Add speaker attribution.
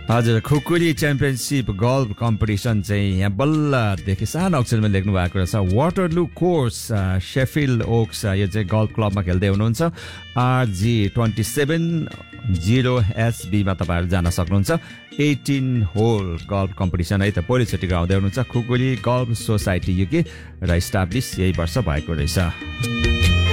Speaker 1: हजुर खुकुरी championship golf competition चाहिँ यहाँ बल्लदेखि सानो अक्षरमा लेख्नु भएको रहेछ वाटरलू कोर्स शेफिल्ड ओक्स यो चाहिँ गल्फ क्लबमा खेल्दै हुनुहुन्छ RG270SB मा तपाईँहरू जान सक्नुहुन्छ 18 होल गल्फ कम्पिटिसन है त पहिलोचोटि आउँदै हुनुहुन्छ खुकुरी गल्फ सोसाइटी युके र इस्टाब्लिस यही वर्ष भएको रहेछ